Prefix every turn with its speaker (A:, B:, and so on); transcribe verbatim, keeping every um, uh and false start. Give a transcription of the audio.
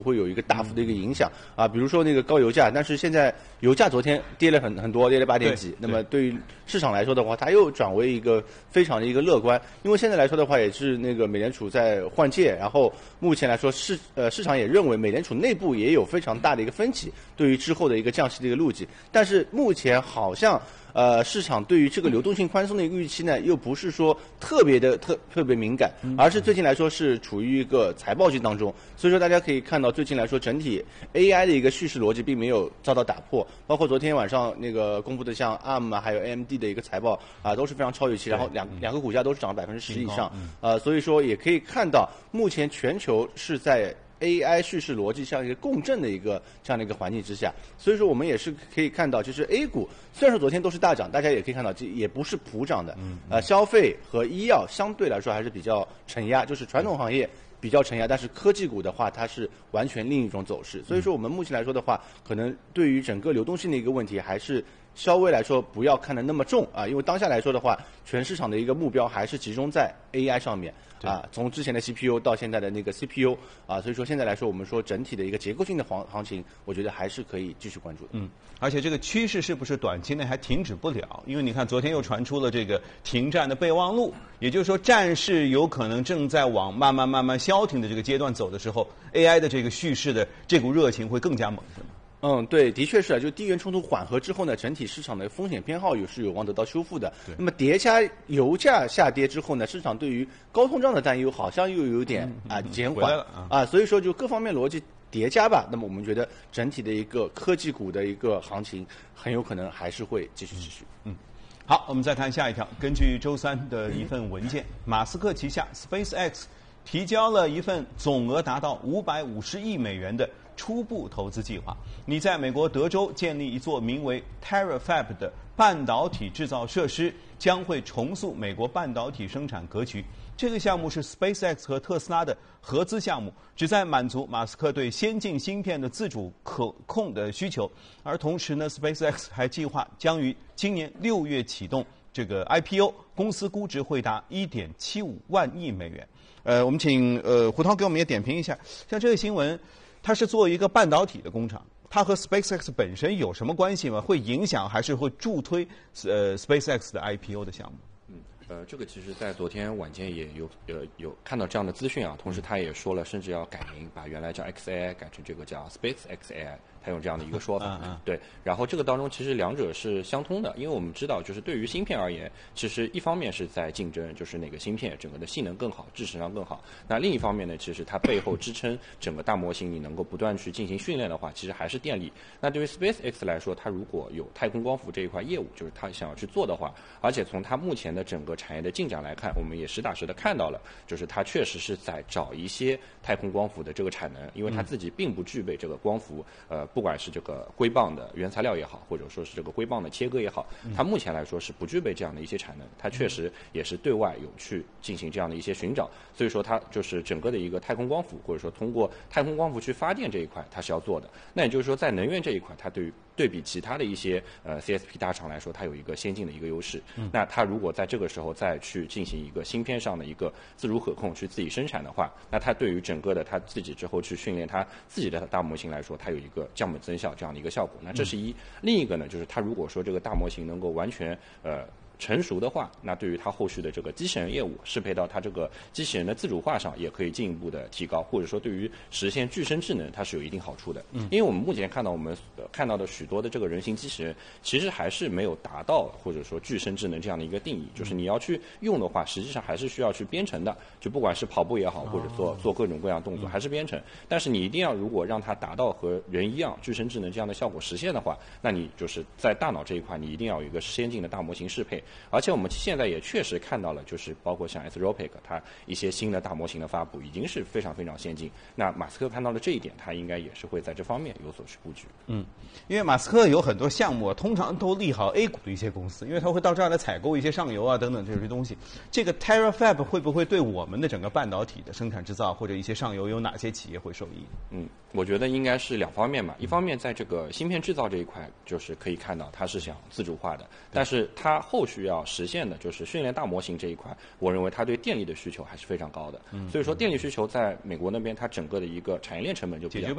A: 会有一个大幅的一个影响啊，比如说那个高油价，但是现在油价昨天跌了很很多，跌了八点几。那么对于市场来说的话，它又转为一个非常的一个乐观，因为现在来说的话，也是那个美联储在换届，然后目前来说市呃市场也认为美联储内部也有非常大的一个分歧，对于之后的一个降息的一个路径，但是目前好像。呃，市场对于这个流动性宽松的一个预期呢，又不是说特别的特特别敏感，而是最近来说是处于一个财报季当中，所以说大家可以看到最近来说整体 A I 的一个叙事逻辑并没有遭到打破，包括昨天晚上那个公布的像 A R M 啊，还有 A M D 的一个财报啊，都是非常超预期，然后两两个股价都是涨了百分之十以上，呃，所以说也可以看到目前全球是在。A I 叙事逻辑像一个共振的一个这样的一个环境之下，所以说我们也是可以看到，就是 A 股虽然说昨天都是大涨，大家也可以看到，这也不是普涨的，呃，消费和医药相对来说还是比较承压，就是传统行业比较承压，但是科技股的话，它是完全另一种走势。所以说我们目前来说的话，可能对于整个流动性的一个问题，还是稍微来说不要看得那么重啊，因为当下来说的话，全市场的一个目标还是集中在 A I 上面。啊，从之前的 C P U 到现在的那个 C P U 啊，所以说现在来说，我们说整体的一个结构性的行行情，我觉得还是可以继续关注的。
B: 嗯，而且这个趋势是不是短期内还停止不了？因为你看昨天又传出了这个停战的备忘录，也就是说战事有可能正在往慢慢慢慢消停的这个阶段走的时候 ，A I 的这个叙事的这股热情会更加猛，是吗？
A: 嗯，对，的确是啊，就地缘冲突缓和之后呢，整体市场的风险偏好也是有望得到修复的。那么叠加油价下跌之后呢，市场对于高通胀的担忧好像又有点、嗯、啊减缓啊, 啊，所以说就各方面逻辑叠加吧。那么我们觉得整体的一个科技股的一个行情很有可能还是会继续持续。
B: 嗯，好，我们再看下一条。根据周三的一份文件，马斯克旗下 SpaceX 提交了一份总额达到五百五十亿美元的初步投资计划，拟在美国德州建立一座名为 TerraFab 的半导体制造设施，将会重塑美国半导体生产格局。这个项目是 SpaceX 和特斯拉的合资项目，旨在满足马斯克对先进芯片的自主可控的需求。而同时呢 ，SpaceX 还计划将于今年六月启动这个 I P O， 公司估值会达一点七五万亿美元。呃，我们请呃胡涛给我们也点评一下，像这个新闻。它是做一个半导体的工厂，它和 SpaceX 本身有什么关系吗？会影响还是会助推呃 SpaceX 的 I P O 的项目？
C: 嗯，呃，这个其实在昨天晚间也有呃有看到这样的资讯啊，同时他也说了，甚至要改名，把原来叫 X A I 改成这个叫 SpaceX A I。他用这样的一个说法，
B: 嗯嗯
C: 对。然后这个当中其实两者是相通的，因为我们知道，就是对于芯片而言，其实一方面是在竞争，就是哪个芯片整个的性能更好，制程上更好。那另一方面呢，其实它背后支撑整个大模型，你能够不断去进行训练的话，其实还是电力。那对于 SpaceX 来说，它如果有太空光伏这一块业务，就是它想要去做的话，而且从它目前的整个产业的进展来看，我们也实打实的看到了，就是它确实是在找一些太空光伏的这个产能，因为它自己并不具备这个光伏，呃，不管是这个硅棒的原材料也好，或者说是这个硅棒的切割也好，它目前来说是不具备这样的一些产能，它确实也是对外有去进行这样的一些寻找，所以说它就是整个的一个太空光伏，或者说通过太空光伏去发电这一块，它是要做的。那也就是说，在能源这一块，它对于对比其他的一些呃 C S P 大厂来说，它有一个先进的一个优势。嗯、那它如果在这个时候再去进行一个芯片上的一个自主可控，去自己生产的话，那它对于整个的它自己之后去训练它自己的大模型来说，它有一个降本增效这样的一个效果。那这是一，嗯、另一个呢，就是它如果说这个大模型能够完全呃。成熟的话，那对于它后续的这个机器人业务适配到它这个机器人的自主化上，也可以进一步的提高，或者说对于实现具身智能，它是有一定好处的。嗯，因为我们目前看到我们、呃、看到的许多的这个人形机器人，其实还是没有达到或者说具身智能这样的一个定义，就是你要去用的话，实际上还是需要去编程的，就不管是跑步也好，或者做做各种各样动作，还是编程。但是你一定要如果让它达到和人一样具身智能这样的效果实现的话，那你就是在大脑这一块，你一定要有一个先进的大模型适配。而且我们现在也确实看到了，就是包括像 Anthropic 它一些新的大模型的发布，已经是非常非常先进。那马斯克看到了这一点，他应该也是会在这方面有所去布局。
B: 嗯，因为马斯克有很多项目，通常都利好 A 股的一些公司，因为他会到这儿来采购一些上游啊等等这些东西。这个 TerraFab 会不会对我们的整个半导体的生产制造或者一些上游有哪些企业会受益？
C: 嗯，我觉得应该是两方面嘛。一方面在这个芯片制造这一块，就是可以看到它是想自主化的，但是它后续需要实现的，就是训练大模型这一块，我认为它对电力的需求还是非常高的。嗯，所以说电力需求在美国那边，它整个的一个产业链成本就比较